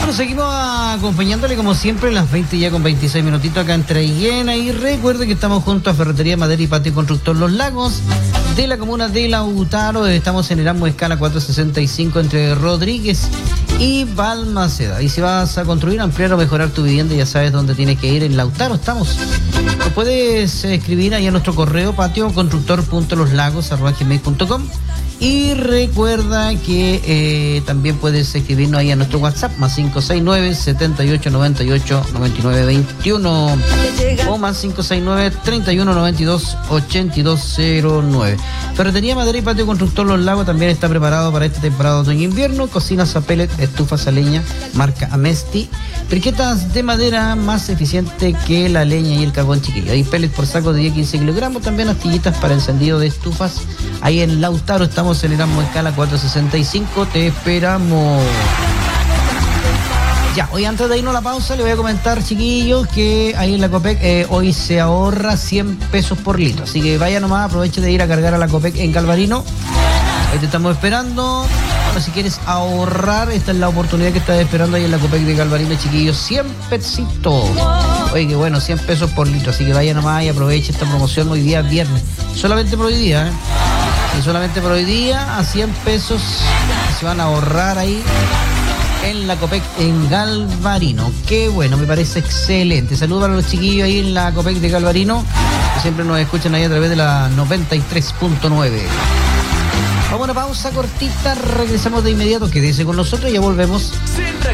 Bueno, seguimos acompañándole como siempre las 20 ya con 26 minutitos acá en Traiguena. Y recuerde que estamos junto a Ferretería Madera y Patio Constructor Los Lagos de la comuna de Lautaro. Estamos en Erasmus Escala 465 entre Rodríguez y Balmaceda. Y si vas a construir, ampliar o mejorar tu vivienda, ya sabes dónde tienes que ir. En Lautaro estamos. Lo puedes escribir ahí a nuestro correo patioconstructor.loslagos@gmail.com. Y recuerda que también puedes escribirnos ahí a nuestro WhatsApp, más 569-7898-9921 o más 569-3192-8209. Ferretería Madera y Patio Constructor Los Lagos también está preparado para esta temporada de otoño-invierno. Cocinas a pellet, estufas a leña, marca Amesti. Briquetas de madera más eficiente que la leña y el carbón, chiquillo. Hay pellets por saco de 10-15 kilogramos, también astillitas para encendido de estufas. Ahí en Lautaro estamos en Erasmus Escala 465, te esperamos. Ya, hoy antes de irnos a la pausa, le voy a comentar, chiquillos, que ahí en la Copec hoy se ahorra 100 pesos por litro. Así que vaya nomás, aproveche de ir a cargar a la Copec en Galvarino. Ahí te estamos esperando. Bueno, si quieres ahorrar, esta es la oportunidad que estás esperando ahí en la Copec de Galvarino, chiquillos. 100 pesitos. Oye, qué bueno, 100 pesos por litro. Así que vaya nomás y aproveche esta promoción hoy día viernes. Solamente por hoy día, Y solamente por hoy día a 100 pesos se van a ahorrar ahí en la Copec en Galvarino. Qué bueno, me parece excelente. Saludos a los chiquillos ahí en la Copec de Galvarino, que siempre nos escuchan ahí a través de la 93.9. Vamos a una pausa cortita, regresamos de inmediato. Quédese con nosotros y ya volvemos.